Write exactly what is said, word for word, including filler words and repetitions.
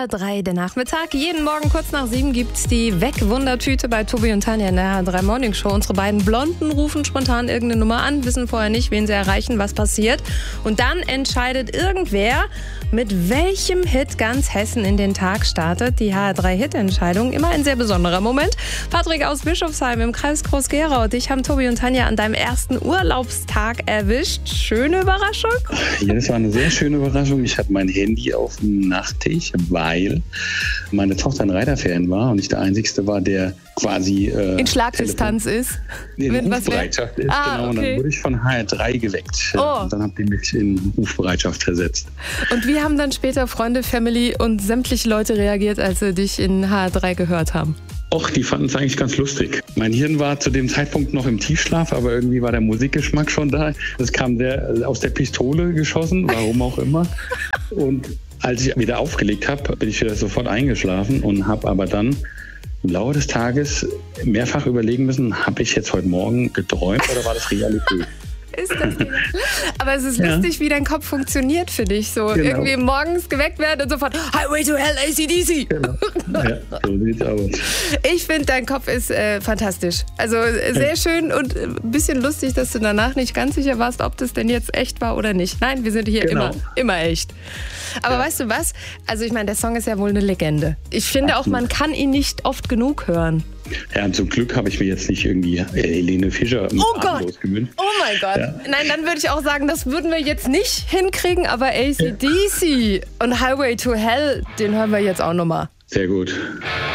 H drei, der Nachmittag. Jeden Morgen kurz nach sieben gibt's die Weg-Wundertüte bei Tobi und Tanja in der H drei Morning Show. Unsere beiden Blonden rufen spontan irgendeine Nummer an, wissen vorher nicht, wen sie erreichen, was passiert. Und dann entscheidet irgendwer, mit welchem Hit ganz Hessen in den Tag startet. Die H drei Hit-Entscheidung, immer ein sehr besonderer Moment. Patrick aus Bischofsheim im Kreis Groß-Gerau. Dich haben Tobi und Tanja an deinem ersten Urlaubstag erwischt. Schöne Überraschung? Ja, das war eine sehr schöne Überraschung. Ich hatte mein Handy auf dem Nachttisch, weil meine Tochter ein Reiter-Fan war und ich der Einzige war, der quasi äh, in Schlagdistanz ist. In Rufbereitschaft ist, ah, genau. Und okay. dann wurde ich von H R drei geweckt. Oh. Und dann habt ihr mich in Rufbereitschaft versetzt. Und wie haben dann später Freunde, Family und sämtliche Leute reagiert, als sie dich in H R drei gehört haben? Och, die fanden es eigentlich ganz lustig. Mein Hirn war zu dem Zeitpunkt noch im Tiefschlaf, aber irgendwie war der Musikgeschmack schon da. Das kam sehr aus der Pistole geschossen, warum auch immer. Und als ich wieder aufgelegt habe, bin ich wieder sofort eingeschlafen und habe aber dann im Laufe des Tages mehrfach überlegen müssen, habe ich jetzt heute Morgen geträumt oder war das Realität? Ist das nicht? Aber es ist ja. lustig, wie dein Kopf funktioniert für dich. So genau. irgendwie morgens geweckt werden und sofort Highway to Hell, A C D C. Genau. Ja, so sieht's aus. Ich finde, dein Kopf ist äh, fantastisch. Also äh, sehr ja. schön und ein äh, bisschen lustig, dass du danach nicht ganz sicher warst, ob das denn jetzt echt war oder nicht. Nein, wir sind hier genau. immer, immer echt. Aber ja. weißt du was? Also ich meine, der Song ist ja wohl eine Legende. Ich finde Absolut. auch, man kann ihn nicht oft genug hören. Ja, und zum Glück habe ich mir jetzt nicht irgendwie Helene Fischer im Oh Gott! gewünscht. Oh mein Gott! Ja. Nein, dann würde ich auch sagen, das würden wir jetzt nicht hinkriegen, aber A C D C ja. und Highway to Hell, den hören wir jetzt auch nochmal. Sehr gut.